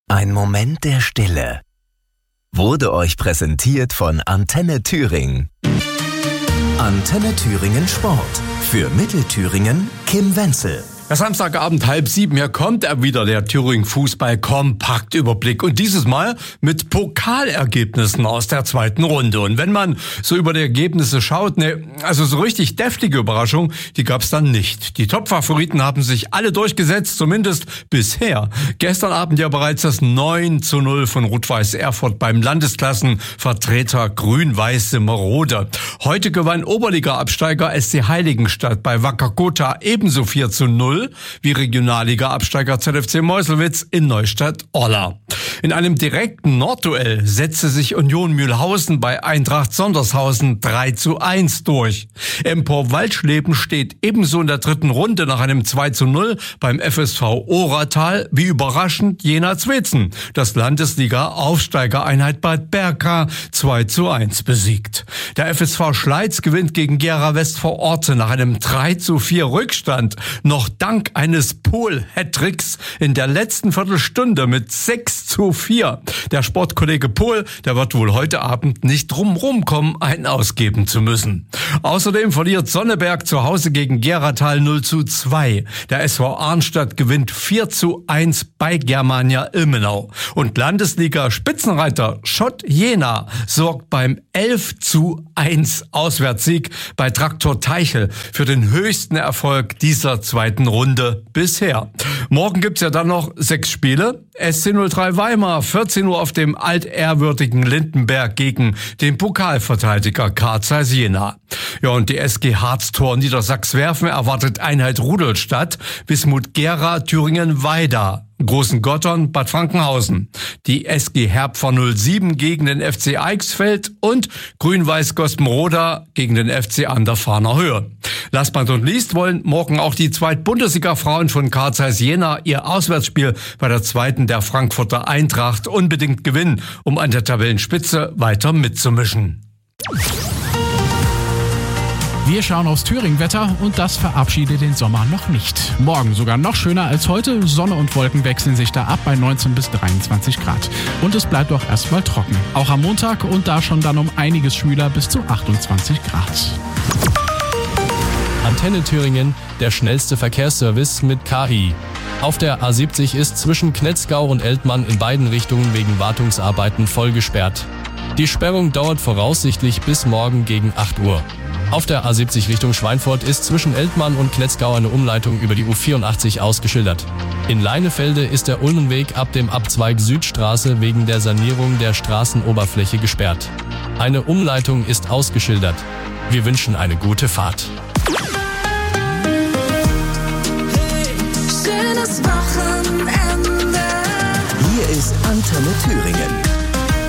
Ein Moment der Stille. Wurde euch präsentiert von Antenne Thüringen. Antenne Thüringen Sport. Für Mittelthüringen Kim Wenzel. Ja, Samstagabend 6:30, hier kommt er wieder, der Thüringen Fußball Kompaktüberblick. Und dieses Mal mit Pokalergebnissen aus der zweiten Runde. Und wenn man so über die Ergebnisse schaut, also so richtig deftige Überraschung, die gab's dann nicht. Die Top-Favoriten haben sich alle durchgesetzt, zumindest bisher. Gestern Abend ja bereits das 9:0 von Rot-Weiß Erfurt beim Landesklassenvertreter Grün-Weiß Marode. Heute gewann Oberliga-Absteiger SC Heiligenstadt bei Wacker Gotha ebenso 4:0 wie Regionalliga-Absteiger ZFC Meuselwitz in Neustadt-Orla. In einem direkten Nordduell setzte sich Union Mühlhausen bei Eintracht Sondershausen 3:1 durch. Empor Waldschleben steht ebenso in der dritten Runde nach einem 2:0 beim FSV Oratal wie überraschend Jena Zwetzen, das Landesliga-Aufsteigereinheit Bad Berka 2:1 besiegt. Der FSV Schleiz gewinnt gegen Gera West vor Orte nach einem 3:4 Rückstand, noch dank eines Pohl-Hattricks in der letzten Viertelstunde mit 6:4. Der Sportkollege Pohl, der wird wohl heute Abend nicht drumrum kommen, einen ausgeben zu müssen. Außerdem verliert Sonneberg zu Hause gegen Geratal 0:2. Der SV Arnstadt gewinnt 4:1 bei Germania Ilmenau. Und Landesliga-Spitzenreiter Schott Jena sorgt beim 11:1 Auswärtssieg bei Traktor Teichel für den höchsten Erfolg dieser zweiten Runde bisher. Morgen gibt's ja dann noch 6 Spiele. SC 03 Weimar, 14 Uhr auf dem altehrwürdigen Lindenberg gegen den Pokalverteidiger Carl Zeiss Jena. Ja, und die SG Harztor Niedersachs-Werfen erwartet Einheit Rudolstadt, Wismut Gera, Thüringen Weida, Großen Gottern, Bad Frankenhausen. Die SG Herpfer 07 gegen den FC Eichsfeld und Grün-Weiß Gospenroda gegen den FC an der Fahner Höhe. Last but not least wollen morgen auch die Zweit-Bundesliga-Frauen von Carl Zeiss Jena ihr Auswärtsspiel bei der zweiten der Frankfurter Eintracht unbedingt gewinnen, um an der Tabellenspitze weiter mitzumischen. Wir schauen aufs Thüringen-Wetter und das verabschiedet den Sommer noch nicht. Morgen sogar noch schöner als heute. Sonne und Wolken wechseln sich da ab bei 19 bis 23 Grad. Und es bleibt auch erstmal trocken. Auch am Montag und da schon dann um einiges schwüler bis zu 28 Grad. Antenne Thüringen, der schnellste Verkehrsservice mit KI. Auf der A70 ist zwischen Knetzgau und Eltmann in beiden Richtungen wegen Wartungsarbeiten voll gesperrt. Die Sperrung dauert voraussichtlich bis morgen gegen 8 Uhr. Auf der A70 Richtung Schweinfurt ist zwischen Eltmann und Knetzgau eine Umleitung über die U84 ausgeschildert. In Leinefelde ist der Ulmenweg ab dem Abzweig Südstraße wegen der Sanierung der Straßenoberfläche gesperrt. Eine Umleitung ist ausgeschildert. Wir wünschen eine gute Fahrt. Schönes Wochenende. Hier ist Antenne Thüringen.